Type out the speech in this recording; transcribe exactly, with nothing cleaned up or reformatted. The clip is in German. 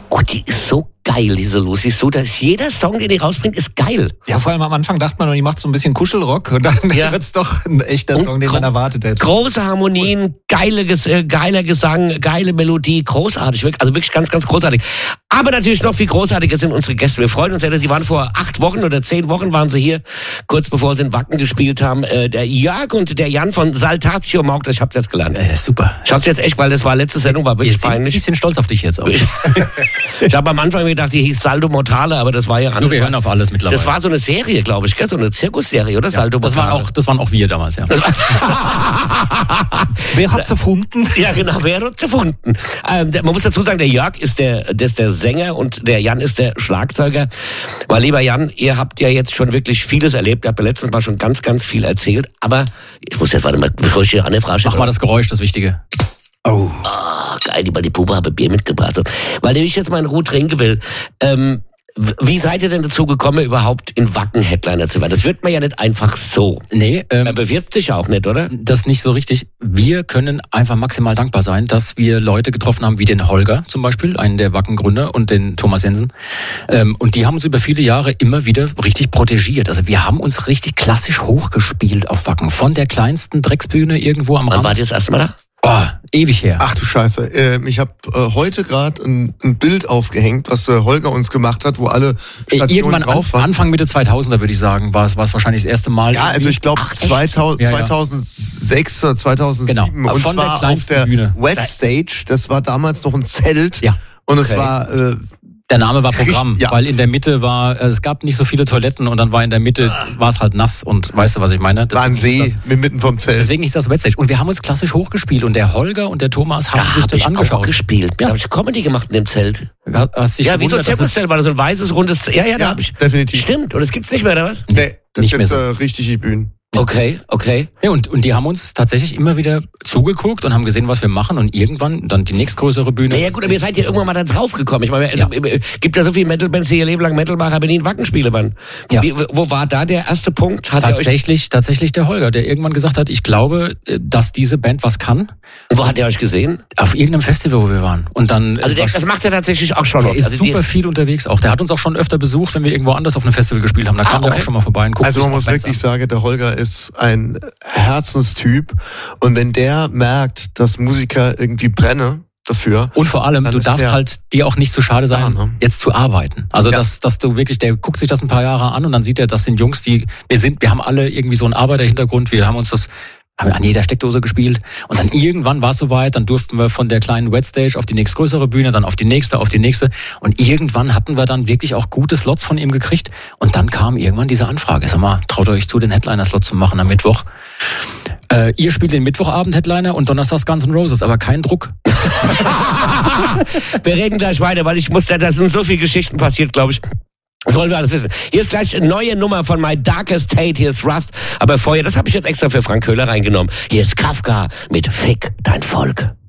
Oh, die ist so geil, diese Lucy. So, dass jeder Song, den die rausbringt, ist geil. Ja, vor allem am Anfang dachte man, die macht so ein bisschen Kuschelrock und dann ja. wird's doch ein echter Song, den man erwartet hätte. Große Harmonien, geile, äh, geiler Gesang, geile Melodie, großartig. Also wirklich ganz, ganz großartig. Aber natürlich noch viel großartiger sind unsere Gäste. Wir freuen uns sehr, sie waren vor acht Wochen oder zehn Wochen waren sie hier, kurz bevor sie in Wacken gespielt haben. Äh, der Jörg und der Jan von Saltatio Morgda, ich hab's jetzt gelernt. Äh, super. Ich hab's jetzt echt, weil das war letzte Sendung, war wirklich peinlich. Ich bin ein bisschen stolz auf dich jetzt auch. Ich habe am Anfang gedacht, die hieß Saldo Mortale, aber das war ja anders. Du, wir hören auf alles mittlerweile. Das war so eine Serie, glaube ich, gell? So eine Zirkusserie, oder? Ja, Saldo das Mortale. Waren auch, das waren auch wir damals, ja. Wer hat's erfunden? Ja, genau, wer hat's erfunden? Ähm, der, man muss dazu sagen, der Jörg ist der, der ist der Sänger und der Jan ist der Schlagzeuger. Weil, lieber Jan, ihr habt ja jetzt schon wirklich vieles erlebt. Ihr habt ja letztens mal schon ganz, ganz viel erzählt. Aber ich muss jetzt, warte mal, bevor ich hier eine Frage stelle. Mach mal das Geräusch, das Wichtige. Oh. Oh, geil, die, die Puppe habe Bier mitgebracht. So. Weil ich jetzt mal in Ruhe trinken will. Ähm, wie seid ihr denn dazu gekommen, überhaupt in Wacken Headliner zu werden? Das wird man ja nicht einfach so. Nee. Ähm, man bewirbt sich auch nicht, oder? Das ist nicht so richtig. Wir können einfach maximal dankbar sein, dass wir Leute getroffen haben, wie den Holger zum Beispiel, einen der Wacken-Gründer, und den Thomas Jensen. Ähm, und die haben uns über viele Jahre immer wieder richtig protegiert. Also wir haben uns richtig klassisch hochgespielt auf Wacken. Von der kleinsten Drecksbühne irgendwo am Rand. Wann wart ihr das erste Mal da? Oh, ewig her. Ach du Scheiße. Äh, ich habe äh, heute gerade ein, ein Bild aufgehängt, was äh, Holger uns gemacht hat, wo alle Stationen Irgendwann drauf waren. An, Anfang Mitte zweitausender würde ich sagen, war es wahrscheinlich das erste Mal. Ja, also ich glaube zweitausend, ja, ja. zweitausendsechs oder zweitausendsieben. Genau. Und Von zwar der auf der Bühne. Wet Stage. Das war damals noch ein Zelt. Ja. Und Okay. es war... Äh, Der Name war Programm, ja. weil in der Mitte war, es gab nicht so viele Toiletten und dann war in der Mitte, war es halt nass und weißt du, was ich meine? War ein See mitten vom Zelt. Deswegen ist das Wetstage. Und wir haben uns klassisch hochgespielt und der Holger und der Thomas haben Da sich hab das ich angeschaut. auch gespielt. Da Ja. habe ich Comedy gemacht in dem Zelt. Hast dich Ja, wie so ein gewundert, dass es- Zirkuszelt, war das so ein weißes, rundes... Ja, ja, da Ja, hab ich... definitiv. Stimmt, und das gibt's nicht mehr, oder was? Nee, das nicht ist mehr jetzt so. äh, richtig die Bühne. Okay, okay. Ja, und, und die haben uns tatsächlich immer wieder zugeguckt und haben gesehen, was wir machen und irgendwann dann die nächstgrößere Bühne. Naja gut, aber ihr seid ja irgendwann mal da drauf gekommen. Ich meine, also, ja. gibt ja so viele Metal-Bands, die ihr Leben lang Metal machen, aber nie in Wackenspiele waren. Ja. Wie, wo war da der erste Punkt? Hat Tatsächlich, tatsächlich der Holger, der irgendwann gesagt hat, ich glaube, dass diese Band was kann. ihr euch, wo hat ihr euch gesehen? Auf irgendeinem Festival, wo wir waren. Und dann, Also der, das macht er tatsächlich auch schon. der ist also super die, viel unterwegs auch. Der hat uns auch schon öfter besucht, wenn wir irgendwo anders auf einem Festival gespielt haben. Da kam Ah, okay. der auch schon mal vorbei und guckt Also sich man auch muss Bands wirklich an. sagen, der Holger ist ein Herzenstyp. Und wenn der merkt, dass Musiker irgendwie brennen dafür. Und vor allem, Dann du ist darfst der halt dir auch nicht zu schade sein, da, ne? jetzt zu arbeiten. Also Ja. dass, dass du wirklich, der guckt sich das ein paar Jahre an und dann sieht er, das sind Jungs, die, wir sind, wir haben alle irgendwie so einen Arbeiterhintergrund, wir haben uns das haben an jeder Steckdose gespielt und dann irgendwann war es soweit, dann durften wir von der kleinen Wet Stage auf die nächstgrößere Bühne, dann auf die nächste, auf die nächste und irgendwann hatten wir dann wirklich auch gute Slots von ihm gekriegt und dann kam irgendwann diese Anfrage, sag mal, traut euch zu, den Headliner-Slot zu machen am Mittwoch. Äh, ihr spielt den Mittwochabend Headliner und donnerstags Guns N' Roses, aber kein Druck. wir reden gleich weiter, weil ich muss, da, da sind so viele Geschichten passiert, glaube ich. Das wollen wir alles wissen. Hier ist gleich eine neue Nummer von My Darkest Hate. Hier ist Rust. Aber vorher, das habe ich jetzt extra für Frank Köhler reingenommen. Hier ist Kafka mit Fick dein Volk.